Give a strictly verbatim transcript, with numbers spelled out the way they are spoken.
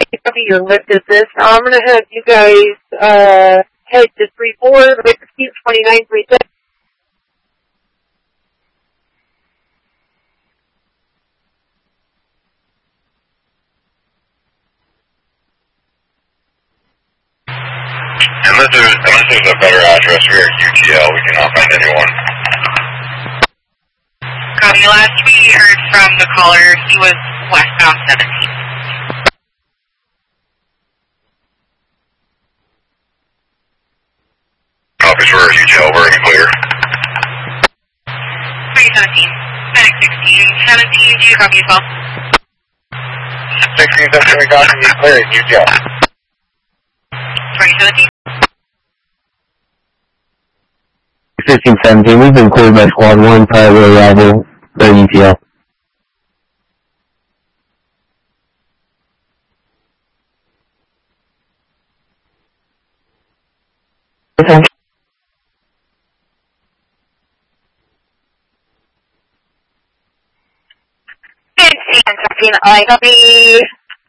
Copy, your lift is this. I'm going to have you guys uh, head to three four, keep twenty-nine three six. Unless there's, unless there's a better address here at U T L, we cannot find anyone. Copy. Last we heard from the caller, he was westbound seventeen. Office for U T L, we're in clear. three seventeen. Medic sixteen. seventeen, do you copy as well? sixteen, seventeen, we got you clear at U T L. twenty seventeen. fifteen seventeen, we've been cleared by squad one prior to arrival at U T L. Okay. fifteen seventeen, I copy.